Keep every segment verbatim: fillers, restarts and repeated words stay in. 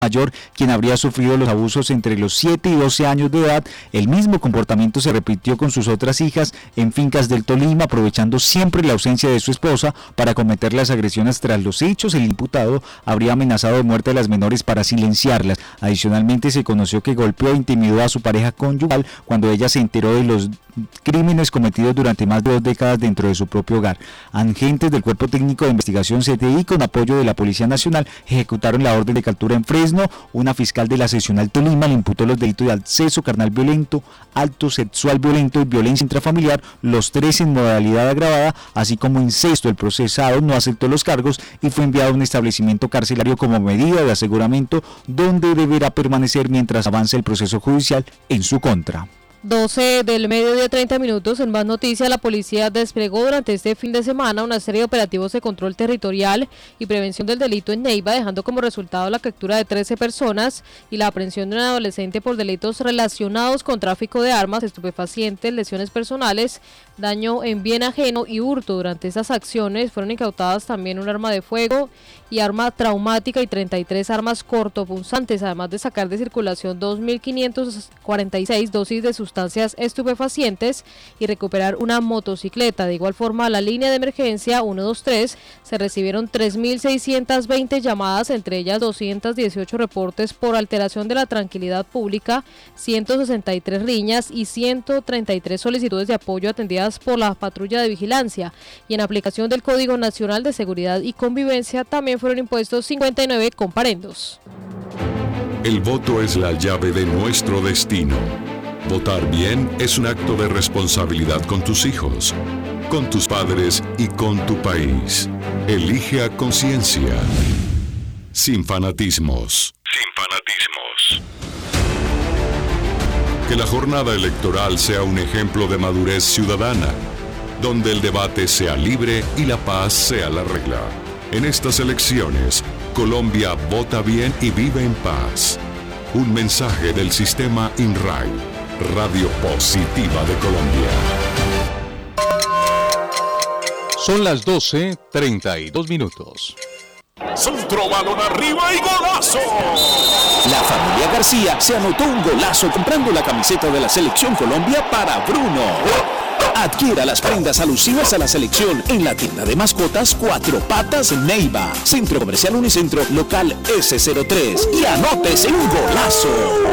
mayor, quien habría sufrido los abusos entre los siete y doce años de edad. El mismo comportamiento se repitió con sus otras hijas en fincas del Tolima, aprovechando siempre la ausencia de su esposa para cometer las agresiones. Tras los hechos, el imputado habría amenazado de muerte a las menores para silenciarlas. Adicionalmente, se conoció que golpeó e intimidó a su pareja conyugal cuando ella se enteró de los crímenes cometidos durante más de dos décadas dentro de su propio hogar. Agentes del Cuerpo Técnico de Investigación C T I, con apoyo de la Policía Nacional, ejecutaron la orden de captura en Fresno. Una fiscal de la seccional Tolima le imputó los delitos de acceso carnal violento, acto sexual violento y violencia intrafamiliar, los tres en modalidad agravada, así como incesto. El procesado no aceptó los cargos y fue enviado a un establecimiento carcelario como medida de aseguramiento, donde deberá permanecer mientras avance el proceso judicial en su contra. doce del mediodía, treinta minutos. En más noticias, la policía desplegó durante este fin de semana una serie de operativos de control territorial y prevención del delito en Neiva, dejando como resultado la captura de trece personas y la aprehensión de un adolescente por delitos relacionados con tráfico de armas, estupefacientes, lesiones personales, daño en bien ajeno y hurto. Durante estas acciones fueron incautadas también un arma de fuego y arma traumática y treinta y tres armas cortopunzantes, además de sacar de circulación dos mil quinientas cuarenta y seis dosis de sustancias estupefacientes y recuperar una motocicleta. De igual forma, a la línea de emergencia ciento veintitrés se recibieron tres mil seiscientas veinte llamadas, entre ellas doscientos dieciocho reportes por alteración de la tranquilidad pública, ciento sesenta y tres riñas y ciento treinta y tres solicitudes de apoyo atendidas por la patrulla de vigilancia. Y en aplicación del Código Nacional de Seguridad y Convivencia también fueron impuestos cincuenta y nueve comparendos. El voto es la llave de nuestro destino. Votar bien es un acto de responsabilidad con tus hijos, con tus padres y con tu país. Elige a conciencia. Sin fanatismos. Sin fanatismos. Que la jornada electoral sea un ejemplo de madurez ciudadana, donde el debate sea libre y la paz sea la regla. En estas elecciones, Colombia vota bien y vive en paz. Un mensaje del sistema INRAI, Radio Positiva de Colombia. Son las doce, treinta y dos minutos. Centro, balón arriba y golazo. La familia García se anotó un golazo comprando la camiseta de la Selección Colombia para Bruno. Adquiera las prendas alusivas a la selección en la tienda de mascotas Cuatro Patas Neiva, Centro Comercial Unicentro, local ese cero tres, y anótese un golazo.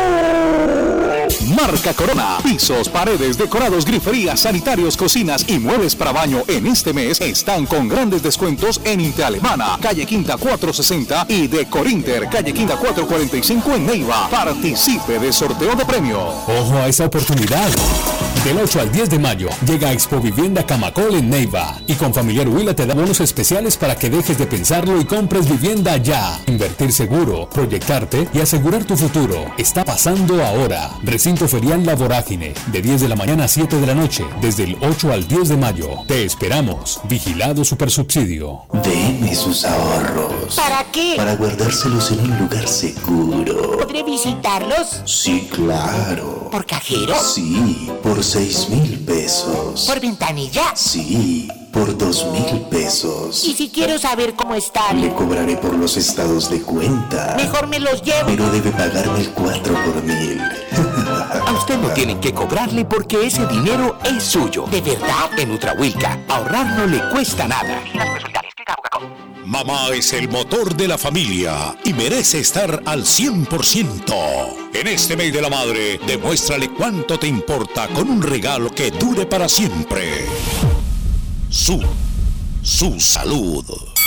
Marca Corona. Pisos, paredes, decorados, griferías, sanitarios, cocinas y muebles para baño en este mes están con grandes descuentos en Interalemana, calle Quinta cuatrocientos sesenta, y de Corinter, calle Quinta cuatrocientos cuarenta y cinco en Neiva. Participe de sorteo de premio. Ojo a esa oportunidad. Del ocho al diez de mayo llega Expo Vivienda Camacol en Neiva, y con Familiar Huila te da bonos especiales para que dejes de pensarlo y compres vivienda ya. Invertir seguro, proyectarte y asegurar tu futuro está pasando ahora. Recinto Ferial La Vorágine, de diez de la mañana a siete de la noche, desde el ocho al diez de mayo. Te esperamos. Vigilado Supersubsidio. Deme sus ahorros. ¿Para qué? Para guardárselos en un lugar seguro. ¿Podré visitarlos? Sí, claro. ¿Por cajero? Sí, por seis mil pesos. ¿Por ventanilla? Sí, por dos mil pesos. ¿Y si quiero saber cómo están? Le cobraré por los estados de cuenta. Mejor me los llevo. Pero debe pagarme el cuatro por mil. A usted no tienen que cobrarle porque ese dinero es suyo. ¿De verdad? En Ultrahuilca, ahorrar no le cuesta nada. Mamá es el motor de la familia y merece estar al cien por ciento. En este mes de la madre, demuéstrale cuánto te importa con un regalo que dure para siempre. Su, su salud.